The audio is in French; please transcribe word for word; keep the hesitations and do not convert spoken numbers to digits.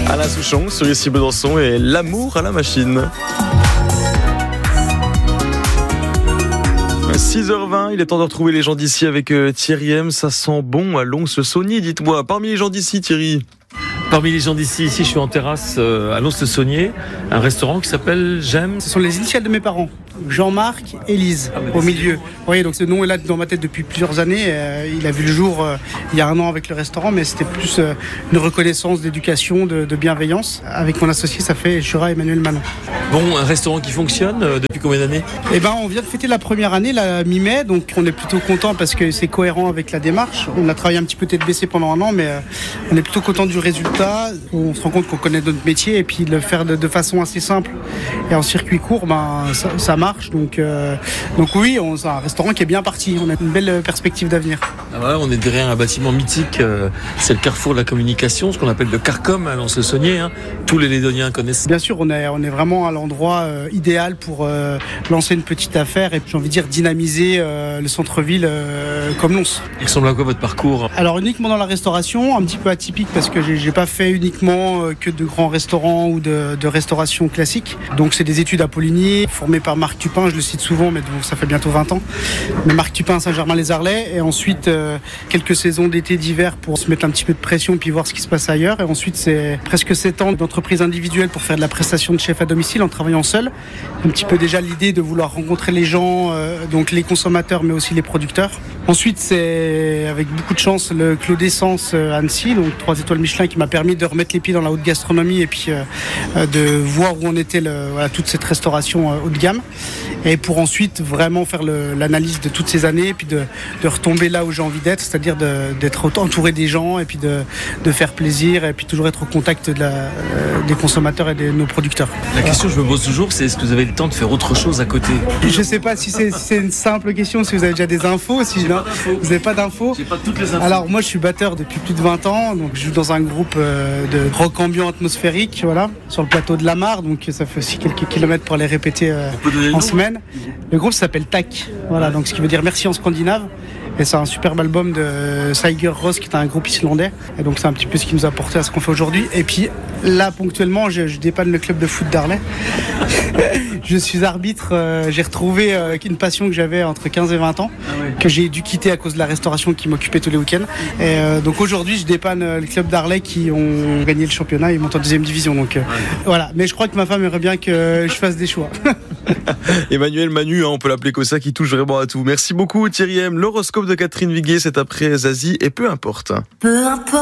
Alain Souchon sur Ici Besançon et l'amour à la machine. six heures vingt, il est temps de retrouver les gens d'ici avec Thierry M. Ça sent bon à Lons-le-Saunier, dites-moi. Parmi les gens d'ici, Thierry. Parmi les gens d'ici, ici je suis en terrasse euh, à Lons-le-Saunier, un restaurant qui s'appelle J'aime. Ce sont les initiales de mes parents, Jean-Marc et Lise, ah, au milieu. Vous voyez, donc ce nom est là dans ma tête depuis plusieurs années. Euh, il a vu le jour euh, il y a un an avec le restaurant, mais c'était plus euh, une reconnaissance d'éducation, de, de bienveillance. Avec mon associé, ça fait Jura Emmanuel Manon. Bon, un restaurant qui fonctionne euh, depuis combien d'années ? Eh ben, on vient de fêter la première année, la mi-mai, donc on est plutôt content parce que c'est cohérent avec la démarche. On a travaillé un petit peu tête baissée pendant un an, mais euh, on est plutôt content du résultat. On se rend compte qu'on connaît notre métier et puis le faire de, de façon assez simple et en circuit court, ben, ça, ça marche. Donc, euh, donc oui, on, c'est un restaurant qui est bien parti. On a une belle perspective d'avenir. Ah voilà, on est derrière un bâtiment mythique. Euh, c'est le carrefour de la communication, ce qu'on appelle le Carcom à Lons-le-Saunier. Hein. Tous les Lédoniens connaissent. Bien sûr, on est, on est vraiment à l'endroit euh, idéal pour euh, lancer une petite affaire et j'ai envie de dire dynamiser euh, le centre-ville euh, comme Lons. Il ressemble à quoi votre parcours ? Alors uniquement dans la restauration, un petit peu atypique parce que j'ai, j'ai pas fait uniquement euh, que de grands restaurants ou de, de restauration classique. Donc c'est des études à Poligny, formées par Marc Tupin, je le cite souvent, mais donc, ça fait bientôt vingt ans. Mais Marc Tupin à Saint-Germain-les-Arlais et ensuite euh, quelques saisons d'été, d'hiver pour se mettre un petit peu de pression puis voir ce qui se passe ailleurs. Et ensuite c'est presque sept ans d'entreprise individuelle pour faire de la prestation de chef à domicile en travaillant seul. Un petit peu déjà l'idée de vouloir rencontrer les gens, euh, donc les consommateurs mais aussi les producteurs. Ensuite c'est avec beaucoup de chance le Clos d'Essence euh, Annecy, donc trois étoiles Michelin qui m'a permis de remettre les pieds dans la haute gastronomie et puis euh, de voir où en était le, voilà, toute cette restauration euh, haut de gamme. Et pour ensuite vraiment faire le, l'analyse de toutes ces années et puis de, de retomber là où j'ai envie d'être, c'est-à-dire de, d'être entouré des gens et puis de, de faire plaisir et puis toujours être au contact de la, euh, des consommateurs et de nos producteurs. La question que je me pose toujours, c'est est-ce que vous avez le temps de faire autre chose à côté ? Je ne sais pas si c'est, si c'est une simple question, si vous avez déjà des infos, si non, vous n'avez pas d'infos. J'ai pas toutes les infos. Alors moi je suis batteur depuis plus de vingt ans, donc je joue dans un groupe euh, de rock ambiant atmosphérique, voilà, sur le plateau de la Mare, donc ça fait aussi quelques kilomètres pour aller répéter euh, en semaine. Le groupe s'appelle T A C, voilà, donc ce qui veut dire merci en scandinave. Et c'est un superbe album de Sigur Rós, qui est un groupe islandais. Et donc c'est un petit peu ce qui nous a porté à ce qu'on fait aujourd'hui. Et puis là, ponctuellement, je, je dépanne le club de foot d'Arlay. Je suis arbitre. Euh, j'ai retrouvé euh, une passion que j'avais entre quinze et vingt ans, ah ouais. que j'ai dû quitter à cause de la restauration qui m'occupait tous les week-ends. Et euh, donc aujourd'hui, je dépanne euh, le club d'Arlay qui ont gagné le championnat. Ils montent en deuxième division. Donc euh, ouais. voilà. Mais je crois que ma femme aimerait bien que je fasse des choix. Emmanuel Manu, hein, on peut l'appeler comme ça, qui touche vraiment à tout. Merci beaucoup Thierry M. L'horoscope de Catherine Viguier, c'est après Zazie et peu importe. Peu importe.